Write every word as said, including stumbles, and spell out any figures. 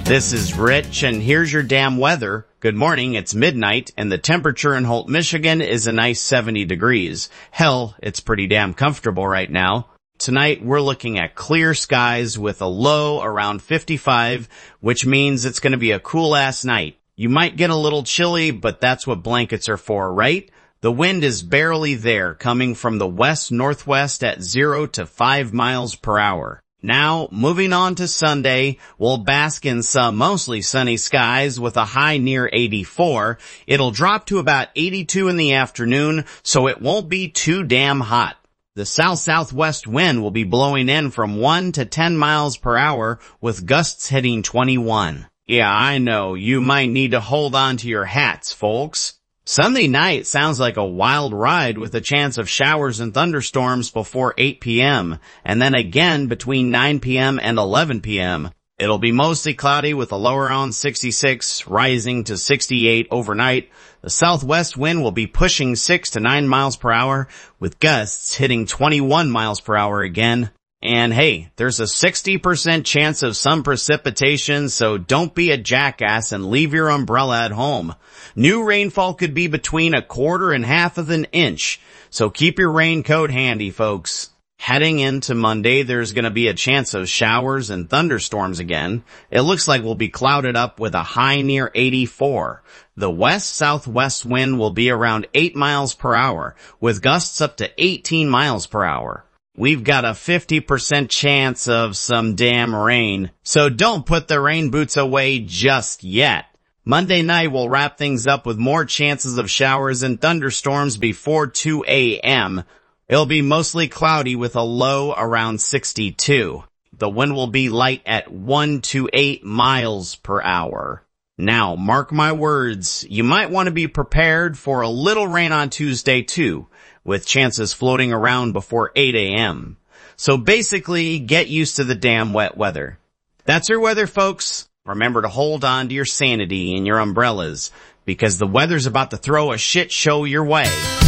This is Rich, and here's your damn weather. Good morning, it's midnight, and the temperature in Holt, Michigan is a nice seventy degrees. Hell, it's pretty damn comfortable right now. Tonight, we're looking at clear skies with a low around fifty-five, which means it's going to be a cool-ass night. You might get a little chilly, but that's what blankets are for, right? The wind is barely there, coming from the west-northwest at zero to five miles per hour. Now, moving on to Sunday, we'll bask in some mostly sunny skies with a high near eighty-four. It'll drop to about eighty-two in the afternoon, so it won't be too damn hot. The south-southwest wind will be blowing in from one to ten miles per hour with gusts hitting twenty-one. Yeah, I know, you might need to hold on to your hats, folks. Sunday night sounds like a wild ride with a chance of showers and thunderstorms before eight p.m. and then again between nine p.m. and eleven p.m. It'll be mostly cloudy with a low around sixty-six, rising to sixty-eight overnight. The southwest wind will be pushing six to nine miles per hour with gusts hitting twenty-one miles per hour again. And hey, there's a sixty percent chance of some precipitation, so don't be a jackass and leave your umbrella at home. New rainfall could be between a quarter and half of an inch, so keep your raincoat handy, folks. Heading into Monday, there's going to be a chance of showers and thunderstorms again. It looks like we'll be clouded up with a high near eighty-four. The west-southwest wind will be around eight miles per hour, with gusts up to eighteen miles per hour. We've got a fifty percent chance of some damn rain, so don't put the rain boots away just yet. Monday night we'll wrap things up with more chances of showers and thunderstorms before two a.m. It'll be mostly cloudy with a low around sixty-two. The wind will be light at one to eight miles per hour. Now, mark my words, you might want to be prepared for a little rain on Tuesday too, with chances floating around before eight a.m. So basically, get used to the damn wet weather. That's your weather, folks. Remember to hold on to your sanity and your umbrellas, because the weather's about to throw a shit show your way.